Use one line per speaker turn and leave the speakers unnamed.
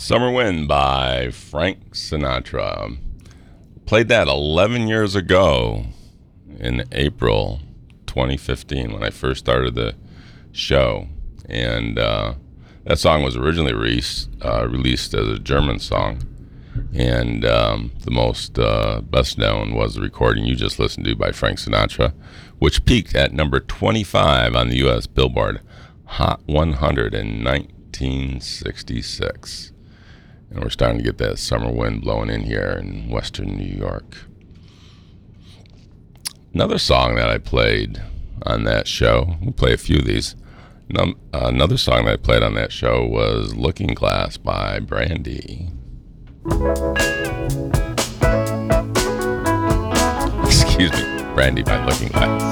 Summer Wind by Frank Sinatra. Played that 11 years ago in April 2015 when I first started the show. And that song was originally released as a German song. And the most best known was the recording you just listened to by Frank Sinatra, which peaked at number 25 on the U.S. Billboard Hot 100 in 1966. And we're starting to get that summer wind blowing in here in western New York. Another song that I played on that show, we'll play a few of these. Another song that I played on that show was Looking Glass by Brandy. Excuse me, Brandy by Looking Glass.